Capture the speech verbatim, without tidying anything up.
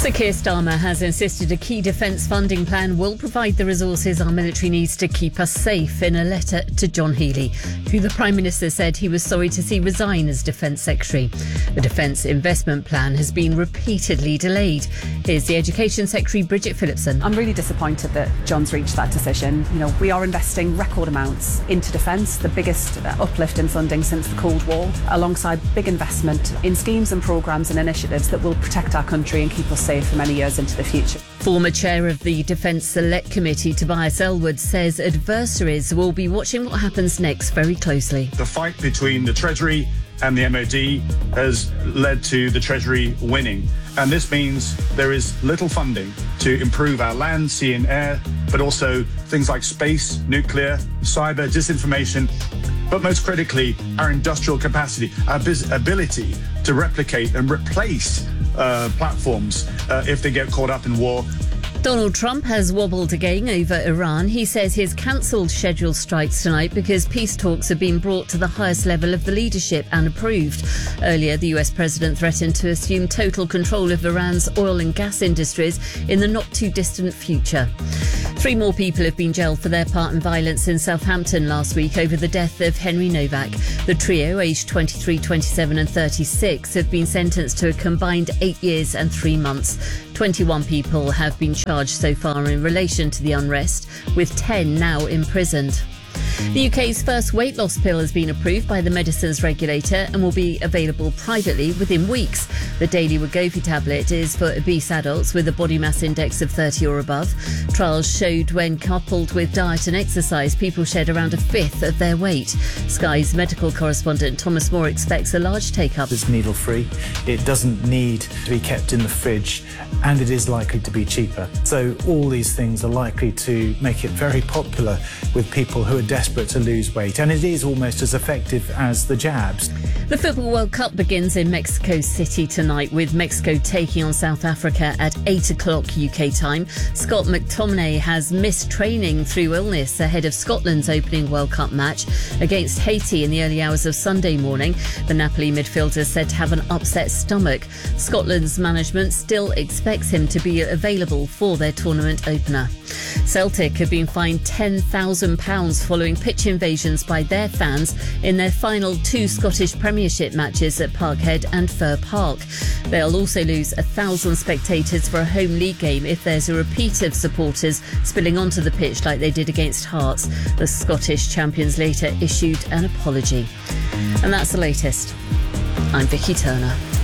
Sir Keir Starmer has insisted a key defence funding plan will provide the resources our military needs to keep us safe in a letter to John Healey, who the Prime Minister said he was sorry to see resign as Defence Secretary. The Defence Investment Plan has been repeatedly delayed. Here's the Education Secretary Bridget Phillipson. I'm really disappointed that John's reached that decision. You know, we are investing record amounts into defence, the biggest uplift in funding since the Cold War, alongside big investment in schemes and programmes and initiatives that will protect our country and keep us safe for many years into the future. Former chair of the Defence Select Committee, Tobias Ellwood, says adversaries will be watching what happens next very closely. The fight between the Treasury and the M O D has led to the Treasury winning. And this means there is little funding to improve our land, sea and air, but also things like space, nuclear, cyber, disinformation, but most critically, our industrial capacity, our biz- ability to replicate and replace uh, platforms uh, if they get caught up in war. Donald Trump has wobbled again over Iran. He says he's cancelled scheduled strikes tonight because peace talks have been brought to the highest level of the leadership and approved. Earlier, the U S president threatened to assume total control of Iran's oil and gas industries in the not-too-distant future. Three more people have been jailed for their part in violence in Southampton last week over the death of Henry Novak. The trio, aged twenty-three, twenty-seven and thirty-six, have been sentenced to a combined eight years and three months. twenty-one people have been charged so far in relation to the unrest, with ten now imprisoned. The U K's first weight loss pill has been approved by the medicines regulator and will be available privately within weeks. The Daily Wegovy tablet is for obese adults with a body mass index of thirty or above. Trials showed when coupled with diet and exercise, people shed around a fifth of their weight. Sky's medical correspondent Thomas Moore expects a large take-up. It's needle-free, it doesn't need to be kept in the fridge, and it is likely to be cheaper. So all these things are likely to make it very popular with people who are desperate to lose weight, and it is almost as effective as the jabs. The Football World Cup begins in Mexico City tonight, with Mexico taking on South Africa at eight o'clock U K time. Scott McTominay has missed training through illness ahead of Scotland's opening World Cup match against Haiti in the early hours of Sunday morning. The Napoli midfielder is said to have an upset stomach. Scotland's management still expects him to be available for their tournament opener. Celtic have been fined ten thousand pounds following pitch invasions by their fans in their final two Scottish Premiership matches at Parkhead and Fir Park. They'll also lose one thousand spectators for a home league game if there's a repeat of supporters spilling onto the pitch like they did against Hearts. The Scottish champions later issued an apology. And that's the latest. I'm Vicky Turner.